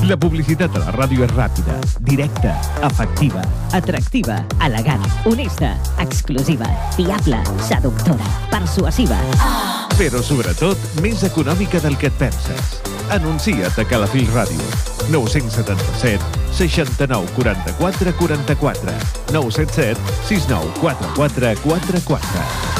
La publicitat a la ràdio és ràpida, directa, efectiva, atractiva, elegant, honesta, exclusiva, fiable, seductora, persuasiva. però sobretot més econòmica del que et penses. Anuncia't a Calafell Ràdio. 977 69 44 44 977 69 44 44.